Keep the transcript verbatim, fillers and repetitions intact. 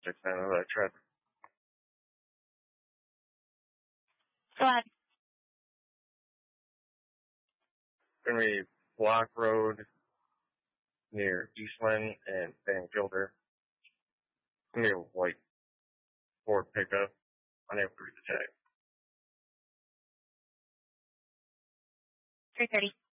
six nine of that trip. Go ahead. Gonna be Block Road near Eastland and Van Gilder. Gonna be a white Ford pickup. Unable to read the tag. three thirty.